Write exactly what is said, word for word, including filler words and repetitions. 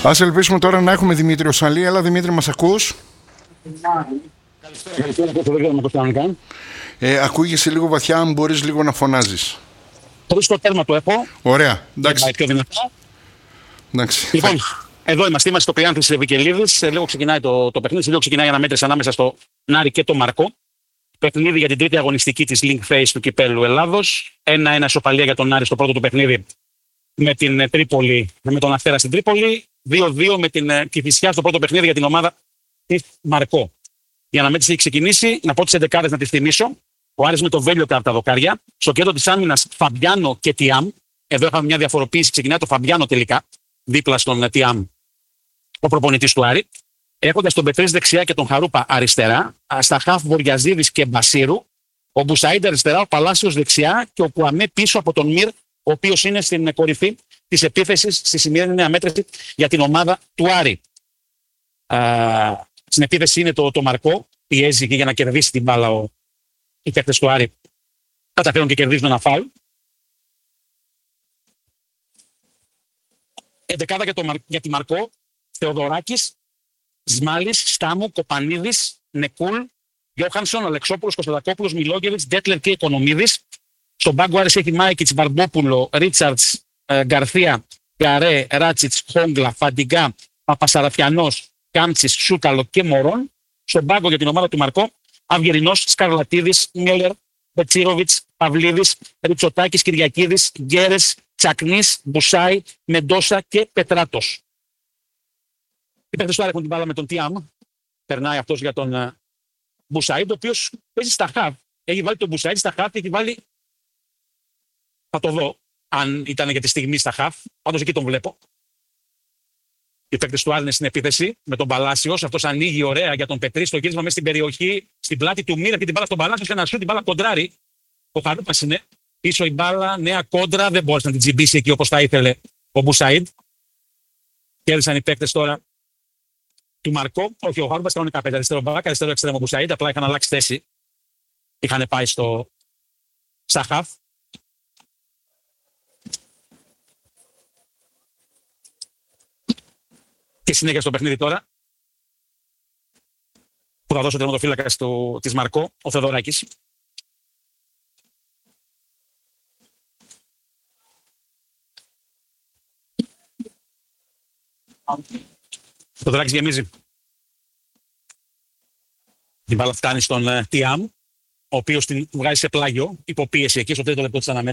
Ας ελπίσουμε τώρα να έχουμε Δημήτριο Σαλή. Έλα Δημήτρη, μας ακούς? Καλησπέρα. Ε, ακούγεσαι λίγο βαθιά, αν μπορείς λίγο να φωνάζεις. Χωρίς το τέρμα το έχω. Ωραία, εντάξει. Πιο δυνατά. εντάξει. Λοιπόν, εδώ είμαστε, είμαστε στο Κλεάνθης Βικελίδης. Λίγο ξεκινάει το, το παιχνίδι, λίγο ξεκινάει η αναμέτρηση ανάμεσα στο Νάρη και το Μαρκό. Παιχνίδι για την τρίτη αγωνιστική της Link Phase του Κυπέλλου Ελλάδος. ένα-ένα ισοπαλία για τον Νάρη στο πρώτο του παιχνίδι με την Τρίπολη, με τον Αστέρα στην Τρίπολη. δύο-δύο με την Κηφισιά στο πρώτο παιχνίδι για την ομάδα της Μαρκό. Η αναμέτρηση έχει ξεκινήσει. Να πω τις εντεκάδες να τις θυμίσω. Ο Άρης με το Βέλιο από τα δοκάρια. Στο κέντρο της άμυνας Φαμπιάνο και Τιάμ. Εδώ είχαμε μια διαφοροποίηση. Ξεκινάει το Φαμπιάνο τελικά, δίπλα στον Τιάμ, ο προπονητής του Άρη. Έχοντας τον Πετρής δεξιά και τον Χαρούπα αριστερά. Στα χαφ Βοριαζίδης και Μπασίρου. Ο Μπουσαΐντ αριστερά, ο Παλάσιος δεξιά και ο Κουαμέ πίσω από τον Μυρ, ο οποίος είναι στην κορυφή της επίθεσης στη σημερινή αναμέτρηση για την ομάδα του Άρη. Α, στην επίθεση είναι το, το Μαρκό. Πιέζει και για να κερδίσει την μπάλα ο, οι παίκτες του Άρη. Καταφέρουν και κερδίζουν ένα φάουλ. Εντεκάδα για, το, για τη Μαρκό. Θεοδωράκης, Σμάλης, Στάμου, Κοπανίδης, Νεκούλ, Γιώχανσον, Αλεξόπουλος, Κωνσταντακόπουλος, Μιλόγεβιτς, Ντέτλερ και Οικονομίδης. Στον πάγκο Άρης έχει Μάικιτς, Μπαρμπόπουλο, Ρίτσαρτς, ε, Γκαρθία, Γκαρέ, Ράτσιτς, Χόγκλα, Φαντιγκά, Παπασαραφιανός, Κάμτσης, Σούκαλο και Μωρόν. Στον πάγκο για την ομάδα του Μαρκό, Αυγερινός, Σκαρλατίδης, Μιέλερ, Πετσίροβιτς, Παυλίδης, Ριτσοτάκης, Κυριακίδης, Γκέρες, Τσακνής, Μπουσάι, Μεντόσα και Πετράτος. Οι παίκτες του Άρη έχουν την μπάλα με τον Τιάμ. Περνάει αυτός για τον uh, Μπουσάι, ο οποίος παίζει στα χαβ. Έχει βάλει τον Μπουσάι στα χαβ και έχει βάλει. Θα το δω, αν ήταν για τη στιγμή στα χαβ. Πάντως εκεί τον βλέπω. Οι παίκτες του Άρη είναι στην επίθεση με τον Παλάσιος. Αυτός ανοίγει ωραία για τον Πετρί στο γύρισμα μέσα στην περιοχή. Στην πλάτη του Μύρα και την μπάλα στον Παλάσιο. Και να σου την μπάλα κοντράρει. Ο Χαρούπας είναι πίσω η μπάλα. Νέα κόντρα. Δεν μπόρεσε να την τσιμπήσει εκεί όπως θα ήθελε ο Μπουσάιντ. Κέρδισαν οι παίκτες τώρα του Μαρκό. Όχι, ο Χαρούπας κανονικά παίζει αριστερό μπακ, αριστερό εξτρέμο Μπουσάιντ. Απλά είχαν αλλάξει θέση. Είχαν πάει στο Σαχάφ. Και συνέχεια στο παιχνίδι τώρα που θα δώσω τερματοφύλακα της Μαρκό, ο Θεοδωράκης. Ο Θεοδωράκης γεμίζει. Την μπάλα φτάνει στον uh, Τιάμ, ο οποίος την βγάζει σε πλάγιο, υποπίεση εκεί στο τρίτο λεπτό της αναμέτρησης.